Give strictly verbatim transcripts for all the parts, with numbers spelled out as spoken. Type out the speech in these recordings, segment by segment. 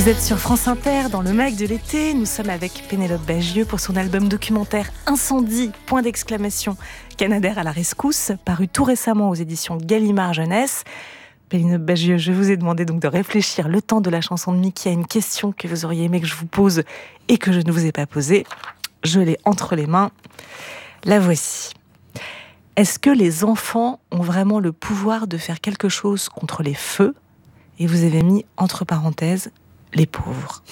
Vous êtes sur France Inter dans le mag de l'été. Nous sommes avec Pénélope Bagieux pour son album documentaire Incendie, point d'exclamation, Canadair à la rescousse, paru tout récemment aux éditions Gallimard Jeunesse. Pénélope Bagieux, je vous ai demandé donc de réfléchir le temps de la chanson de Mickey à une question que vous auriez aimé que je vous pose et que je ne vous ai pas posée. Je l'ai entre les mains. La voici. Est-ce que les enfants ont vraiment le pouvoir de faire quelque chose contre les feux ? Et vous avez mis entre parenthèses les pauvres.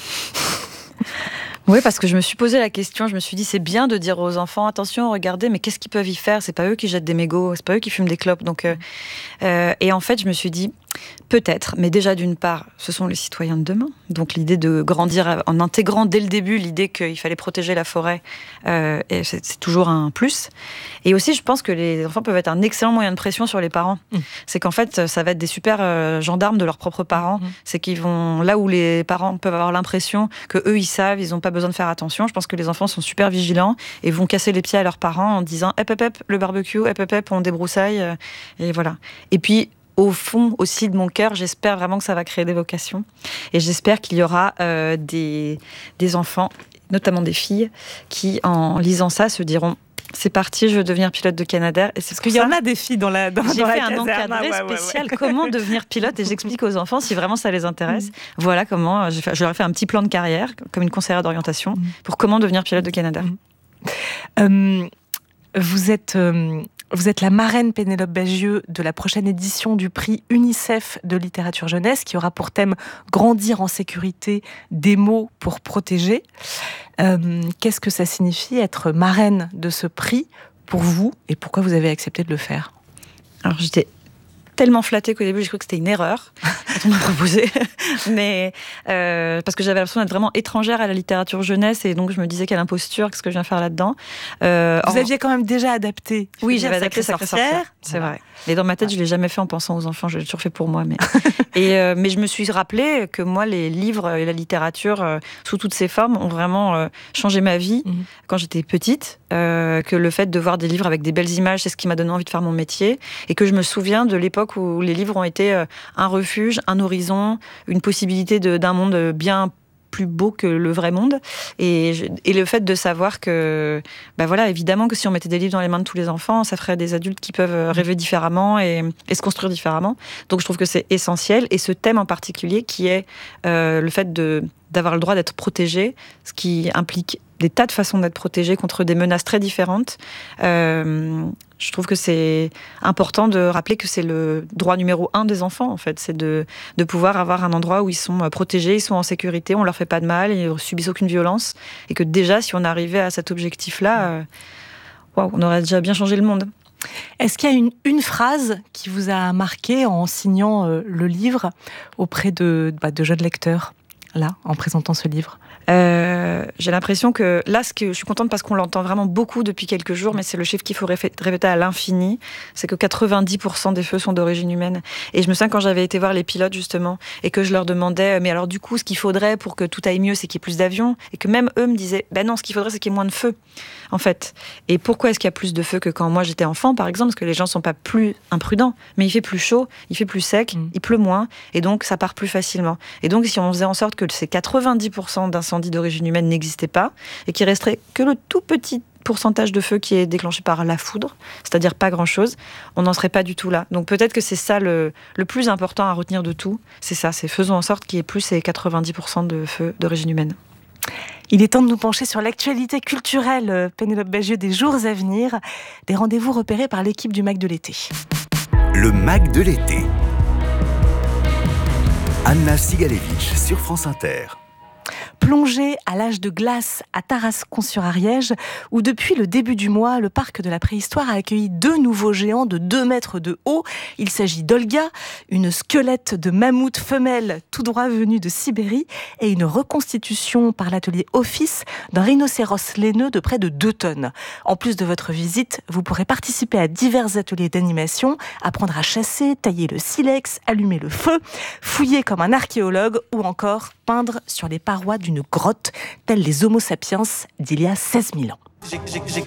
Oui, parce que je me suis posé la question, je me suis dit c'est bien de dire aux enfants attention, regardez, mais qu'est-ce qu'ils peuvent y faire ? C'est pas eux qui jettent des mégots, c'est pas eux qui fument des clopes. Donc, euh, euh, et en fait, je me suis dit peut-être, mais déjà d'une part, ce sont les citoyens de demain. Donc l'idée de grandir en intégrant dès le début l'idée qu'il fallait protéger la forêt, euh, et c'est, c'est toujours un plus. Et aussi, je pense que les enfants peuvent être un excellent moyen de pression sur les parents. Mmh. C'est qu'en fait, ça va être des super euh, gendarmes de leurs propres parents. Mmh. C'est qu'ils vont là où les parents peuvent avoir l'impression que eux ils savent, ils n'ont pas besoin de faire attention. Je pense que les enfants sont super vigilants et vont casser les pieds à leurs parents en disant hep hep hep le barbecue, hep hep hep on débroussaille, euh, et voilà. Et puis au fond aussi de mon cœur, j'espère vraiment que ça va créer des vocations. Et j'espère qu'il y aura euh, des, des enfants, notamment des filles, qui, en lisant ça, se diront « C'est parti, je veux devenir pilote de Canadair ». Et c'est parce qu'il y en a des filles dans la dans, J'ai dans fait la un caserne. encadré ouais, ouais, spécial ouais. comment devenir pilote et j'explique aux enfants si vraiment ça les intéresse. Mmh. Voilà comment, j'ai fait, je leur ai fait un petit plan de carrière, comme une conseillère d'orientation, mmh. pour comment devenir pilote de Canadair. Mmh. Euh, vous êtes... Euh... Vous êtes la marraine Pénélope Bagieux de la prochaine édition du prix UNICEF de littérature jeunesse qui aura pour thème « Grandir en sécurité, des mots pour protéger ». Euh, qu'est-ce que ça signifie être marraine de ce prix pour vous et pourquoi vous avez accepté de le faire ? Alors j'étais tellement flattée qu'au début j'ai cru que c'était une erreur quand on m'a proposé, mais euh, parce que j'avais l'impression d'être vraiment étrangère à la littérature jeunesse et donc je me disais quelle imposture, qu'est-ce que je viens faire là-dedans. Euh, Vous en... aviez quand même déjà adapté. Oui, j'avais adapté Sacrée Sorcière, c'est voilà. vrai. Mais dans ma tête, ouais. je l'ai jamais fait en pensant aux enfants, je l'ai toujours fait pour moi. Mais et euh, mais je me suis rappelé que moi, les livres et la littérature euh, sous toutes ses formes ont vraiment euh, changé ma vie mmh. quand j'étais petite. Euh, que le fait de voir des livres avec des belles images, c'est ce qui m'a donné envie de faire mon métier, et que je me souviens de l'époque où les livres ont été euh, un refuge, un horizon, une possibilité de, d'un monde bien plus beau que le vrai monde, et, je, et le fait de savoir que, ben voilà, évidemment que si on mettait des livres dans les mains de tous les enfants, ça ferait des adultes qui peuvent rêver différemment et, et se construire différemment. Donc je trouve que c'est essentiel, et ce thème en particulier qui est euh, le fait de, d'avoir le droit d'être protégé, ce qui implique des tas de façons d'être protégé contre des menaces très différentes. Euh, je trouve que c'est important de rappeler que c'est le droit numéro un des enfants, en fait. C'est de, de pouvoir avoir un endroit où ils sont protégés, ils sont en sécurité, on leur fait pas de mal, ils ne subissent aucune violence. Et que déjà, si on arrivait à cet objectif-là, euh, wow, on aurait déjà bien changé le monde. Est-ce qu'il y a une, une phrase qui vous a marqué en signant euh, le livre auprès de, bah, de jeunes lecteurs, là, en présentant ce livre ? Euh, j'ai l'impression que là, ce que je suis contente parce qu'on l'entend vraiment beaucoup depuis quelques jours, mais c'est le chiffre qu'il faut répéter à l'infini, c'est que quatre-vingt-dix pour cent des feux sont d'origine humaine. Et je me souviens quand j'avais été voir les pilotes justement, et que je leur demandais, mais alors du coup, ce qu'il faudrait pour que tout aille mieux, c'est qu'il y ait plus d'avions, et que même eux me disaient, ben non, ce qu'il faudrait, c'est qu'il y ait moins de feux, en fait. Et pourquoi est-ce qu'il y a plus de feux que quand moi j'étais enfant, par exemple ? Parce que les gens sont pas plus imprudents, mais il fait plus chaud, il fait plus sec, mmh. il pleut moins, et donc ça part plus facilement. Et donc si on faisait en sorte que ces quatre-vingt-dix pour cent d'incendies d'origine humaine n'existait pas et qu'il resterait que le tout petit pourcentage de feu qui est déclenché par la foudre, c'est-à-dire pas grand-chose, on n'en serait pas du tout là. Donc peut-être que c'est ça le, le plus important à retenir de tout, c'est ça, c'est faisons en sorte qu'il y ait plus ces quatre-vingt-dix pour cent de feux d'origine humaine. Il est temps de nous pencher sur l'actualité culturelle, Pénélope Bagieux, des jours à venir, des rendez-vous repérés par l'équipe du mag de l'été. Le mag de l'été. Anna Sigalevitch sur France Inter. Plongée à l'âge de glace à Tarascon-sur-Ariège, où depuis le début du mois, le parc de la préhistoire a accueilli deux nouveaux géants de deux mètres de haut. Il s'agit d'Olga, une squelette de mammouth femelle tout droit venue de Sibérie, et une reconstitution par l'atelier Office d'un rhinocéros laineux de près de deux tonnes. En plus de votre visite, vous pourrez participer à divers ateliers d'animation, apprendre à chasser, tailler le silex, allumer le feu, fouiller comme un archéologue ou encore peindre sur les parois d'une grotte, telles les Homo sapiens d'il y a seize mille ans. J'ai, j'ai, j'ai